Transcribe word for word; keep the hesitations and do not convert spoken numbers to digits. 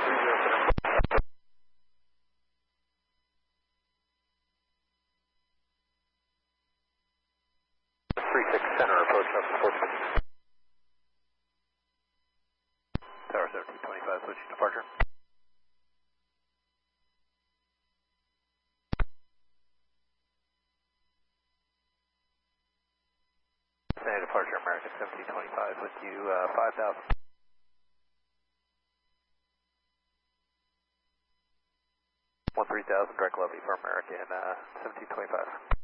three six center approach up to four six. Tower seventeen twenty-five, switching departure. Standard departure, American seventeen twenty-five with you, uh, five thousand. one three thousand, direct levy for American, uh, seventeen twenty-five.